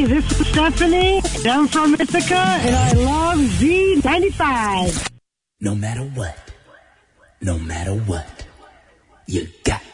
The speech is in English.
this is Stephanie. I'm from Ithaca, and I love Z95. No matter what, you got